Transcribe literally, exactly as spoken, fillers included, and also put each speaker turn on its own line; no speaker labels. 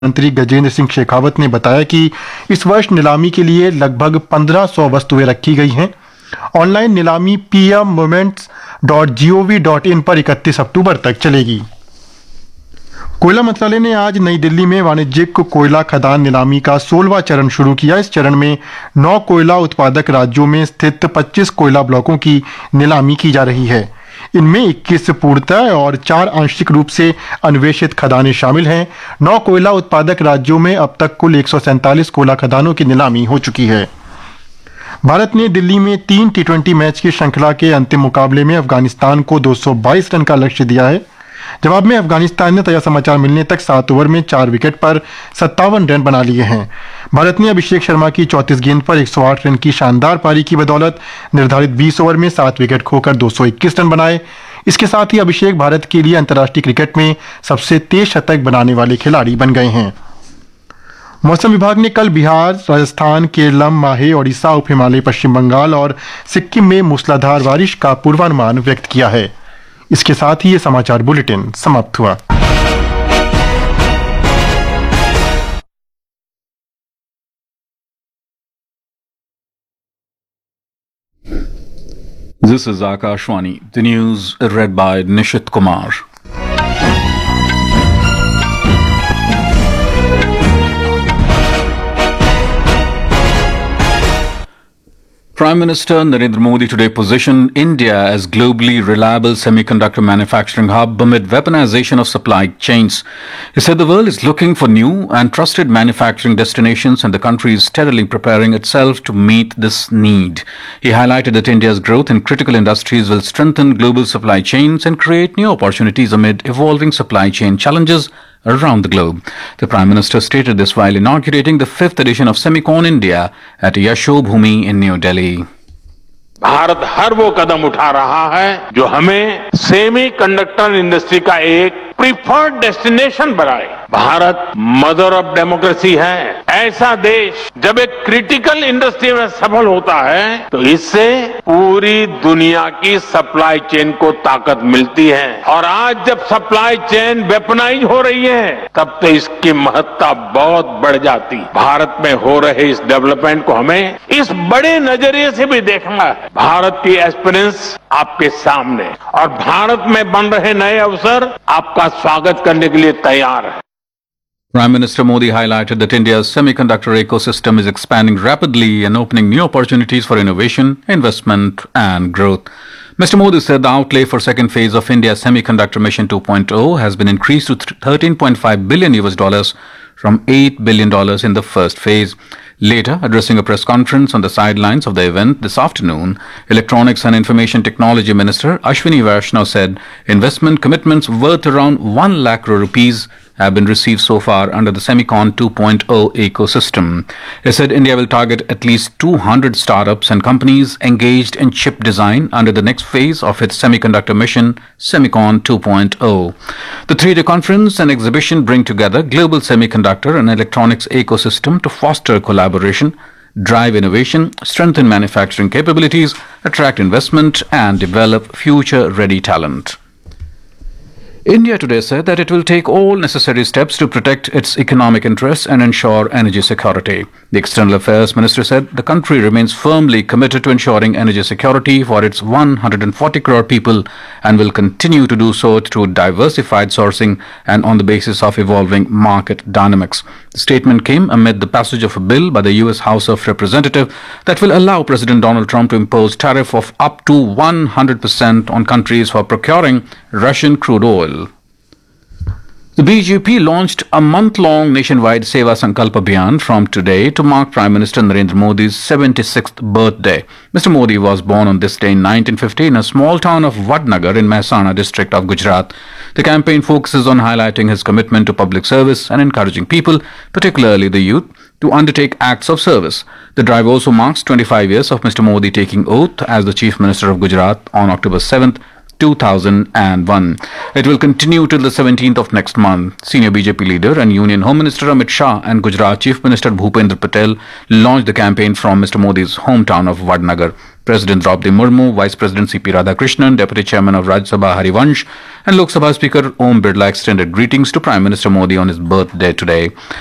मंत्री गजेंद्र सिंह शेखावत ने बताया कि इस वर्ष नीलामी के लिए लगभग पंद्रह सौ वस्तुएं रखी गई हैं। ऑनलाइन नीलामी P M moments dot G O V dot in पर इकतीस अक्टूबर तक चलेगी। कोयला मंत्रालय ने आज नई दिल्ली में वाणिज्यिक कोयला खदान नीलामी का सोलहवां चरण शुरू किया। इस चरण में नौ कोयला उत्पादक राज्यों में स्थित पच्चीस कोयला ब्लॉकों की नीलामी की जा रही है। इनमें इक्कीस पूर्णतः और चार आंशिक रूप से अन्वेषित खदानें शामिल हैं। नौ कोयला उत्पादक राज्यों में अब तक कुल एक सौ सैंतालीस कोयला खदानों की नीलामी हो चुकी है। भारत ने दिल्ली में तीन टी ट्वेंटी मैच की श्रृंखला के अंतिम मुकाबले में अफगानिस्तान को दो सौ बाईस रन का लक्ष्य दिया है। जवाब में अफगानिस्तान ने ताजा समाचार मिलने तक सात ओवर में चार विकेट पर सत्तावन रन बना लिए हैं। भारत ने अभिषेक शर्मा की चौंतीस गेंद पर एक सौ आठ रन की शानदार पारी की बदौलत निर्धारित बीस ओवर में सात विकेट खोकर दो सौ इक्कीस रन बनाए। इसके साथ ही अभिषेक भारत के लिए अंतर्राष्ट्रीय क्रिकेट में सबसे तेज शतक बनाने वाले खिलाड़ी बन गए हैं। मौसम विभाग ने कल बिहार, राजस्थान, केरलम, माहे, ओडिशा, उप हिमालय, पश्चिम बंगाल और सिक्किम में मूसलाधार बारिश का पूर्वानुमान व्यक्त किया है। इसके साथ ही ये समाचार बुलेटिन समाप्त हुआ।
This is Akashwani. The news read by Nishit Kumar. Prime Minister Narendra Modi today positioned India as globally reliable semiconductor manufacturing hub amid weaponization of supply chains. He said the world is looking for new and trusted manufacturing destinations and the country is steadily preparing itself to meet this need. He highlighted that India's growth in critical industries will strengthen global supply chains and create new opportunities amid evolving supply chain challenges around the globe. The Prime Minister stated this while inaugurating the fifth edition of Semicon India at Yashobhoomi in New Delhi.
Bharat हर वो कदम उठा रहा है जो हमें semiconductor industry का एक preferred destination बनाए। Bharat mother of democracy है। ऐसा देश जब एक क्रिटिकल इंडस्ट्री में सफल होता है तो इससे पूरी दुनिया की सप्लाई चेन को ताकत मिलती है और आज जब सप्लाई चेन वेपनाइज हो रही है तब तो इसकी महत्ता बहुत बढ़ जाती है। भारत में हो रहे इस डेवलपमेंट को हमें इस बड़े नजरिए से भी देखना है। भारत की एस्पिरेंस आपके सामने और भारत में बन रहे नए अवसर आपका स्वागत करने के लिए तैयार है।
Prime Minister Modi highlighted that India's semiconductor ecosystem is expanding rapidly and opening new opportunities for innovation, investment and growth. Mister Modi said the outlay for second phase of India's Semiconductor Mission two point oh has been increased to thirteen point five billion U S dollars from eight billion dollars in the first phase. Later, addressing a press conference on the sidelines of the event this afternoon, Electronics and Information Technology Minister Ashwini Vaishnaw said investment commitments worth around one lakh crore rupees have been received so far under the Semicon two point oh ecosystem. He said India will target at least two hundred startups and companies engaged in chip design under the next phase of its semiconductor mission, Semicon two point oh. The three-day conference and exhibition bring together global semiconductor and electronics ecosystem to foster collaboration, drive innovation, strengthen manufacturing capabilities, attract investment and develop future-ready talent. India today said that it will take all necessary steps to protect its economic interests and ensure energy security. The External Affairs Minister said the country remains firmly committed to ensuring energy security for its one hundred forty crore people and will continue to do so through diversified sourcing and on the basis of evolving market dynamics. The statement came amid the passage of a bill by the U S House of Representatives that will allow President Donald Trump to impose tariff of up to one hundred percent on countries for procuring Russian crude oil. The B J P launched a month-long nationwide Seva Sankalp Abhiyan from today to mark Prime Minister Narendra Modi's seventy-sixth birthday. Mister Modi was born on this day in nineteen fifty in a small town of Vadnagar in Mehsana district of Gujarat. The campaign focuses on highlighting his commitment to public service and encouraging people, particularly the youth, to undertake acts of service. The drive also marks twenty-five years of Mister Modi taking oath as the Chief Minister of Gujarat on October seventh, two thousand one. It will continue till the seventeenth of next month. Senior B J P leader and Union Home Minister Amit Shah and Gujarat Chief Minister Bhupendra Patel launched the campaign from Mister Modi's hometown of Vadnagar. President Draupadi Murmu, Vice President C P Radhakrishnan, Deputy Chairman of Rajya Sabha Harivansh, and Lok Sabha Speaker Om Birla extended greetings to Prime Minister Modi on his birthday today.